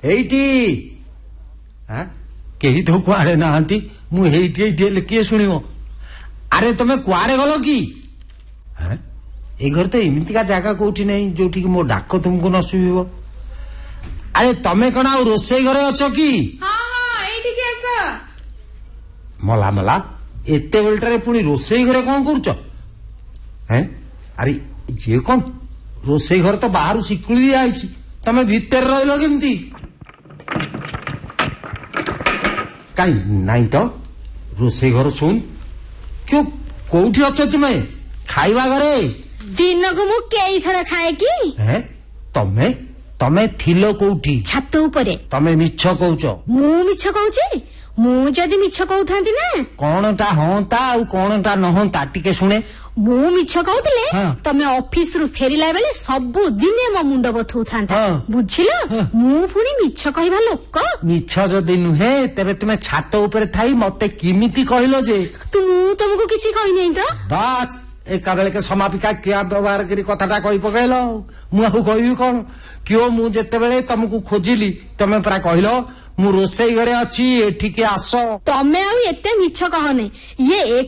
ଏଇଠି କେହି ତ କୁଆଡେ ନାହାନ୍ତି ମୁଁ ଏଇଠି ହେଲେ କିଏ ଶୁଣିବ ଆରେ ତମେ କୁଆଡେ ଗଲ କି ଏ ଘରେ ତ ଏମିତିକା ଜାଗା କୋଉଠି ନାହିଁ ଯୋଉଠିକି ମୋ ଡାକ ତୁମକୁ ନ ଶୁଭିବ ଆରେ ତମେ କଣ ଆଉ ରୋଷେଇ ଘରେ ଅଛ କି ମଲା ମଲା ଏତେ ବେଳଟାରେ ପୁଣି ରୋଷେଇ ଘରେ କଣ କରୁଛ ଆରେ ଇଏ କଣ ରୋଷେଇ ଘର ତ ବାହାରୁ ଶିକୁଳି ଦିଆହେଇଛି ତମେ ଭିତରେ ରହିଲ କେମିତି କାଇଁ ନାଇଁ ତ ରୋଷେଇ ଘର ଶୁଣ କୋଉଠି ଅଛ ତୁମେ ଖାଇବା ଘରେ ଦିନକୁ ମୁଁ କେଇଥର ଖାଏ କି ତମେ ତମେ ଥିଲ କୋଉଠି ଛାତ ଉପରେ ତମେ ମିଛ କହୁଛ ମୁଁ ମିଛ କହୁଛି ମୁଁ ଯଦି ମିଛ କହୁଥାନ୍ତି ନା କଣଟା ହନ୍ତା ଆଉ କଣଟା ନହନ୍ତା ଟିକେ ଶୁଣେ ମୁଁ ମିଛ କହୁଥିଲେ ତମେ ଅଫିସରୁ ଫେରିଲା ବେଳେ ସବୁଦିନେ ମୋ ମୁଣ୍ଡ ବଥଉଥାନ୍ତା ବୁଝିଲ ମୁଁ ପୁଣି ମିଛ କହିବା ଲୋକ ମିଛ ଯଦି ନୁହେଁ ତେବେ ତୁମେ ଛାତ ଉପରେ ଥାଇ ମତେ କେମିତି କହିଲ ଯେ ମୁଁ ତମକୁ କିଛି କହିନାହିଁ ତ ବାସ୍ ଏକା ବେଳକେ ସମାପିକା କ୍ରିୟା ବ୍ୟବହାର କରି କଥାଟା କହି ପକେଇଲ ମୁଁ ଆଉ କହିବି କଣ କିଓ ମୁଁ ଯେତେବେଳେ ତମକୁ ଖୋଜିଲି ତମେ ପରା କହିଲ ମୁଁ ରୋଷେଇ ଘରେ ଅଛି ଏଠିକି ଆସ ତମେ ଆଉ ଏତେ ମିଛ କହନି ଇଏ